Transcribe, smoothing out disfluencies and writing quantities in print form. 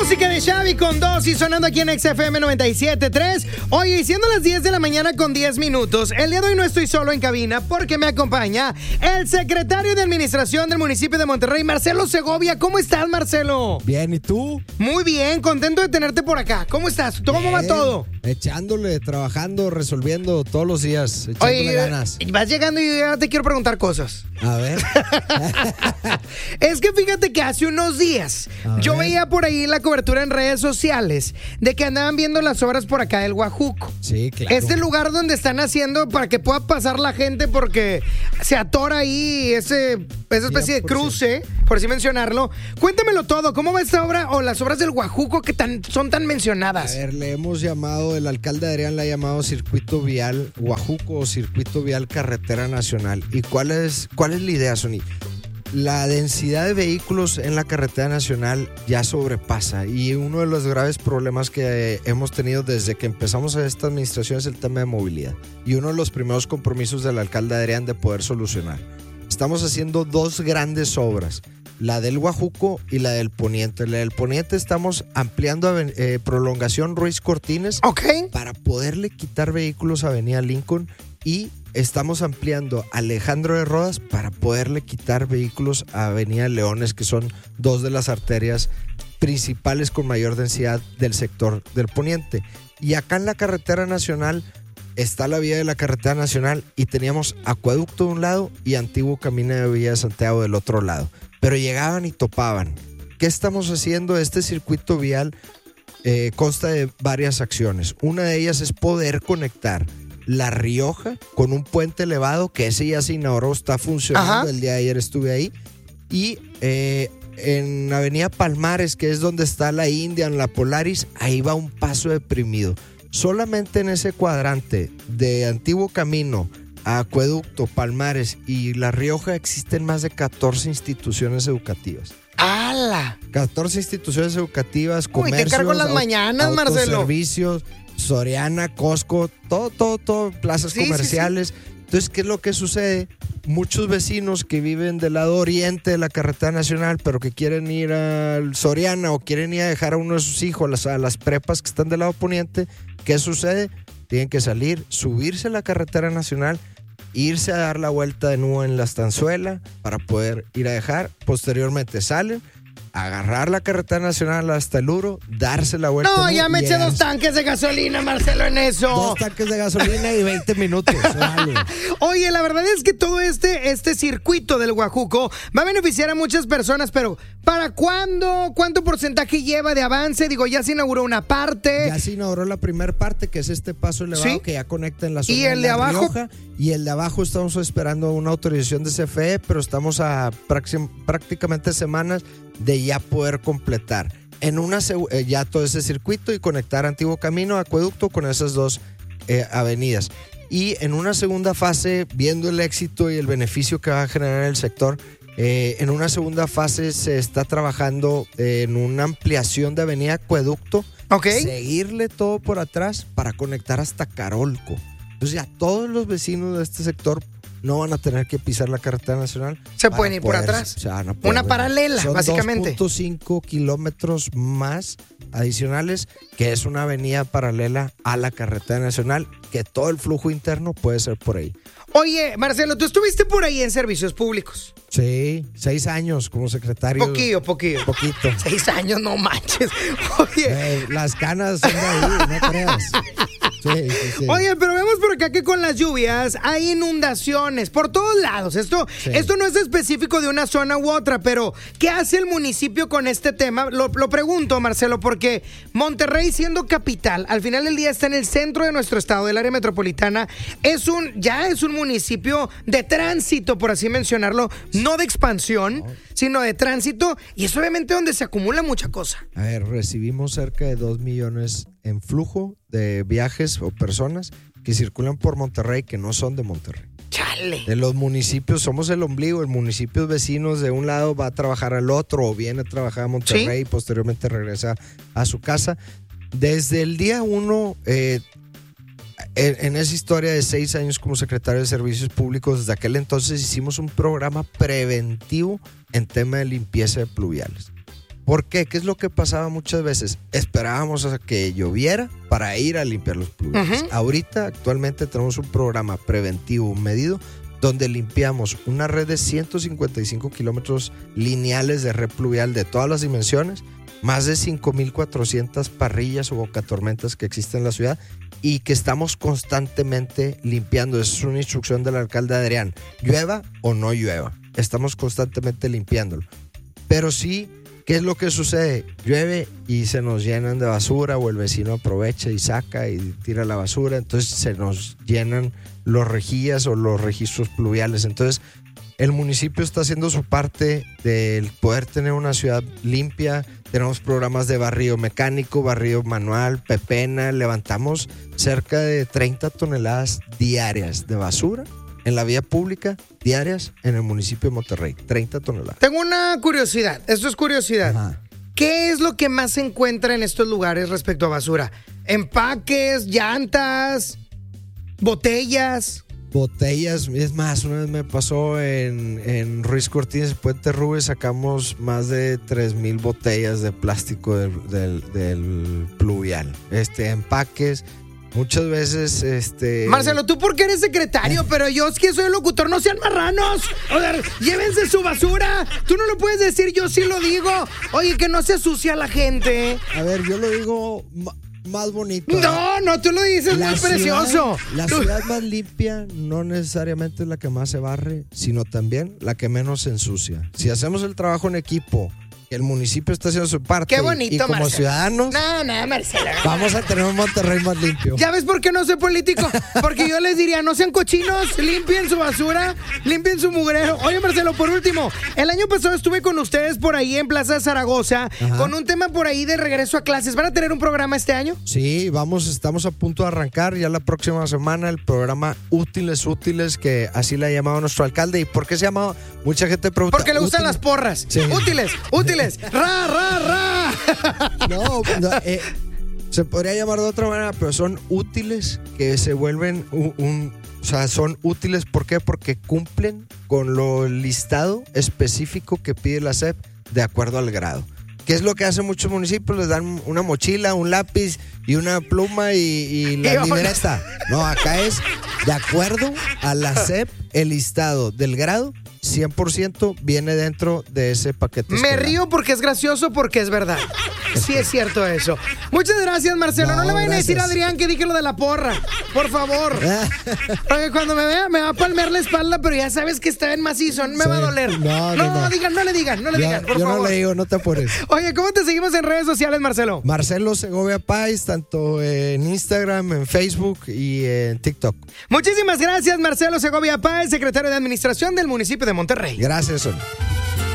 Música de Xavi con Dosis sonando aquí en XFM 97.3. Oye, siendo las 10 de la mañana con 10 minutos, el día de hoy no estoy solo en cabina porque me acompaña el secretario de Administración del municipio de Monterrey, Marcelo Segovia. ¿Cómo estás, Marcelo? Bien, ¿y tú? Muy bien, contento de tenerte por acá. ¿Cómo estás? ¿Cómo va todo? Echándole, trabajando, resolviendo todos los días, echándole ganas. Vas llegando y ya te quiero preguntar cosas. A ver. Es que fíjate que hace unos días yo veía por ahí la cobertura en redes sociales de que andaban viendo las obras por acá del Guajuco. Sí, claro. Este lugar donde están haciendo para que pueda pasar la gente porque se atora ahí esa especie de cruce, por así mencionarlo. Cuéntamelo todo, ¿cómo va esta obra o las obras del Guajuco que son tan mencionadas? A ver, le hemos llamado, el alcalde Adrián le ha llamado Circuito Vial Guajuco o Circuito Vial Carretera Nacional. ¿Y cuál es la idea, Sony? La densidad de vehículos en la carretera nacional ya sobrepasa y uno de los graves problemas que hemos tenido desde que empezamos esta administración es el tema de movilidad y uno de los primeros compromisos del alcalde Adrián de poder solucionar. Estamos haciendo dos grandes obras, la del Guajuco y la del Poniente. La del Poniente estamos ampliando prolongación Ruiz Cortines para poderle quitar vehículos a Avenida Lincoln y estamos ampliando Alejandro de Rodas para poderle quitar vehículos a Avenida Leones, que son dos de las arterias principales con mayor densidad del sector del Poniente. Y acá en la carretera nacional está la vía de la carretera nacional y teníamos Acueducto de un lado y antiguo camino de Villa de Santiago del otro lado. Pero llegaban y topaban. ¿Qué estamos haciendo? Este circuito vial consta de varias acciones. Una de ellas es poder conectar La Rioja con un puente elevado, que ese ya se inauguró, está funcionando. Ajá. El día de ayer estuve ahí. Y en Avenida Palmares, que es donde está la Indian, la Polaris, ahí va un paso deprimido. Solamente en ese cuadrante de Antiguo Camino, Acueducto, Palmares y La Rioja existen más de 14 instituciones educativas. ¡Hala! 14 instituciones educativas, comercios, te cargo las mañanas, Marcelo. Servicios, Soriana, Costco, todo, plazas comerciales. Sí. Entonces, ¿qué es lo que sucede? Muchos vecinos que viven del lado oriente de la carretera nacional, pero que quieren ir al Soriana o quieren ir a dejar a uno de sus hijos a las prepas que están del lado poniente, ¿qué sucede? Tienen que salir, subirse a la carretera nacional, irse a dar la vuelta de nuevo en la estanzuela para poder ir a dejar. Posteriormente salen, agarrar la carretera nacional hasta el Uro, darse la vuelta. No, ya me eché 2 tanques de gasolina, Marcelo, en eso. 2 tanques de gasolina y 20 minutos. Vale. Oye, la verdad es que todo este circuito del Guajuco va a beneficiar a muchas personas, pero ¿para cuándo? ¿Cuánto porcentaje lleva de avance? Digo, ya se inauguró una parte. Ya se inauguró la primera parte, que es este paso elevado que ya conecta en la zona. ¿Y el de abajo? Rioja, y el de abajo estamos esperando una autorización de CFE, pero estamos a prácticamente semanas de ya poder completar ya todo ese circuito y conectar Antiguo Camino, Acueducto con esas dos avenidas. Y en una segunda fase, viendo el éxito y el beneficio que va a generar el sector, en una segunda fase se está trabajando en una ampliación de Avenida Acueducto, seguirle todo por atrás para conectar hasta Carolco. Entonces ya todos los vecinos de este sector no van a tener que pisar la carretera nacional. Se pueden ir por atrás. Una paralela, son básicamente. 2.5 kilómetros más adicionales, que es una avenida paralela a la carretera nacional, que todo el flujo interno puede ser por ahí. Oye, Marcelo, tú estuviste por ahí en servicios públicos. Sí, 6 años como secretario. Poquito. 6 años, no manches. Oye. Las canas son de ahí, no creas. Sí. Oye, pero vemos por acá que con las lluvias hay inundaciones por todos lados. Esto no es específico de una zona u otra, pero ¿qué hace el municipio con este tema? Lo pregunto, Marcelo, porque Monterrey, siendo capital, al final del día está en el centro de nuestro estado, del área metropolitana, ya es un municipio de tránsito, por así mencionarlo, no de expansión, sino de tránsito, y es obviamente donde se acumula mucha cosa. A ver, recibimos cerca de 2 millones en flujo de viajes o personas que circulan por Monterrey que no son de Monterrey. ¡Chale! De los municipios, somos el ombligo, el municipio vecinos de un lado va a trabajar al otro o viene a trabajar a Monterrey y posteriormente regresa a su casa. Desde el día 1, en esa historia de 6 años como secretario de Servicios Públicos, desde aquel entonces hicimos un programa preventivo en tema de limpieza de pluviales. ¿Por qué? ¿Qué es lo que pasaba muchas veces? Esperábamos a que lloviera para ir a limpiar los pluviales. Ahorita, actualmente, tenemos un programa preventivo medido donde limpiamos una red de 155 kilómetros lineales de red pluvial de todas las dimensiones, más de 5,400 parrillas o bocatormentas que existen en la ciudad y que estamos constantemente limpiando. Esa es una instrucción del alcalde Adrián. Llueva o no llueva, estamos constantemente limpiándolo. Pero sí, ¿qué es lo que sucede? Llueve y se nos llenan de basura, o el vecino aprovecha y saca y tira la basura, entonces se nos llenan los rejillas o los registros pluviales. Entonces el municipio está haciendo su parte del poder tener una ciudad limpia. Tenemos programas de barrido mecánico, barrido manual, pepena. Levantamos cerca de 30 toneladas diarias de basura en la vía pública, diarias en el municipio de Monterrey. 30 toneladas. Tengo una curiosidad, esto es curiosidad. Ajá. ¿Qué es lo que más se encuentra en estos lugares respecto a basura? ¿Empaques, llantas, botellas? Botellas, es más, una vez me pasó en Ruiz Cortines, Puente Rubio, sacamos más de 3,000 botellas de plástico del pluvial. Empaques, muchas veces, Marcelo, tú porque eres secretario, pero yo es que soy el locutor, no sean marranos. O sea, llévense su basura. Tú no lo puedes decir, yo sí lo digo. Oye, que no se asucia la gente. A ver, yo lo digo más bonito. No, tú lo dices muy precioso. La ciudad más limpia no necesariamente es la que más se barre, sino también la que menos se ensucia. Si hacemos el trabajo en equipo, el municipio está haciendo su parte. Qué bonito, y como Marcelo. Ciudadanos, No, Marcelo. vamos a tener un Monterrey más limpio. ¿Ya ves por qué no soy político? Porque yo les diría, no sean cochinos, limpien su basura, limpien su mugrero. Oye, Marcelo, por último, el año pasado estuve con ustedes por ahí en Plaza de Zaragoza. Ajá. Con un tema por ahí de regreso a clases. ¿Van a tener un programa este año? Sí, estamos a punto de arrancar ya la próxima semana el programa Útiles, que así le ha llamado nuestro alcalde. ¿Y por qué se llama? Mucha gente pregunta. Porque le gustan las porras. Sí. Útiles. ¡Ra! No, se podría llamar de otra manera, pero son útiles que se vuelven o sea, son útiles, ¿por qué? Porque cumplen con lo listado específico que pide la SEP de acuerdo al grado. ¿Qué es lo que hacen muchos municipios? Les dan una mochila, un lápiz y una pluma y la libreta. No, acá es de acuerdo a la SEP, el listado del grado 100% viene dentro de ese paquete escolar. Me río porque es gracioso, porque es verdad. Sí es cierto eso. Muchas gracias, Marcelo. No le vayan a decir a Adrián que dije lo de la porra. Por favor. Porque cuando me vea, me va a palmear la espalda, pero ya sabes que está en macizo. Me va a doler. No le digan, por favor. Yo no le digo, no te apures. Oye, ¿cómo te seguimos en redes sociales, Marcelo? Marcelo Segovia Páez, tanto en Instagram, en Facebook y en TikTok. Muchísimas gracias, Marcelo Segovia Páez, secretario de Administración del municipio de Monterrey. Gracias, Son.